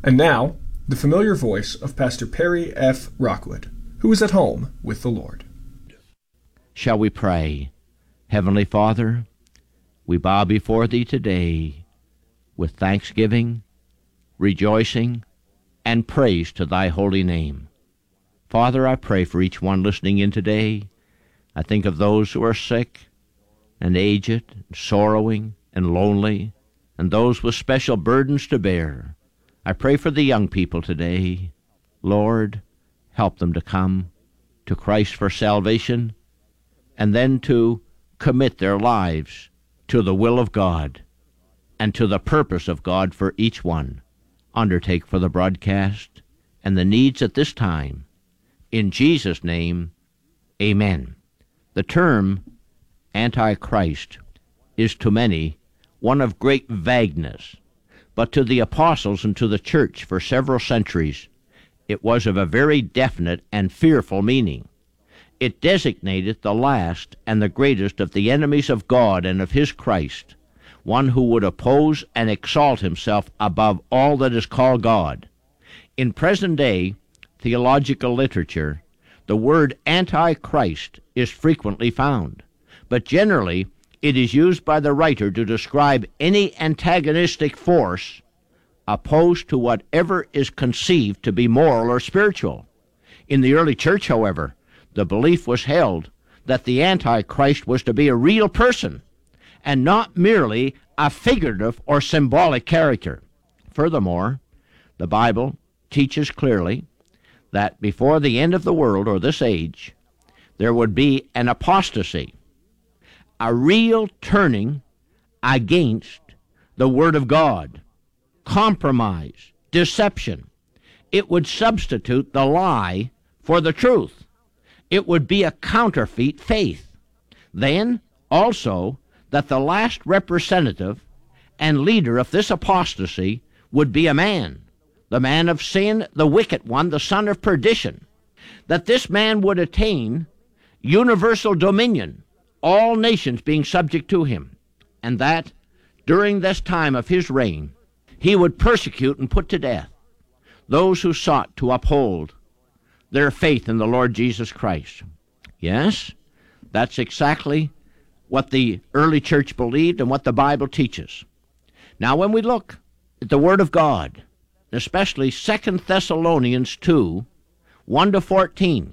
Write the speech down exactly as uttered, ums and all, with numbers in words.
And now, the familiar voice of Pastor Perry F. Rockwood, who is at home with the Lord. Shall we pray? Heavenly Father, we bow before Thee today with thanksgiving, rejoicing, and praise to Thy holy name. Father, I pray for each one listening in today. I think of those who are sick and aged, and sorrowing and lonely, and those with special burdens to bear. I pray for the young people today. Lord, help them to come to Christ for salvation, and then to commit their lives to the will of God and to the purpose of God for each one. Undertake for the broadcast and the needs at this time. In Jesus' name, amen. The term Antichrist is to many one of great vagueness, but to the apostles and to the church for several centuries it was of a very definite and fearful meaning. It designated the last and the greatest of the enemies of God and of His Christ, one who would oppose and exalt himself above all that is called God. In present-day theological literature, the word Antichrist is frequently found, but generally it is used by the writer to describe any antagonistic force opposed to whatever is conceived to be moral or spiritual. In the early church, however, the belief was held that the Antichrist was to be a real person and not merely a figurative or symbolic character. Furthermore, the Bible teaches clearly that before the end of the world, or this age, there would be an apostasy, a real turning against the Word of God, compromise, deception. It would substitute the lie for the truth. It would be a counterfeit faith. Then, also, that the last representative and leader of this apostasy would be a man, the man of sin, the wicked one, the son of perdition, that this man would attain universal dominion, all nations being subject to him, and that during this time of his reign he would persecute and put to death those who sought to uphold their faith in the Lord Jesus Christ. Yes, that's exactly what the early church believed and what the Bible teaches. Now, when we look at the Word of God, especially Second Thessalonians two, one to fourteen,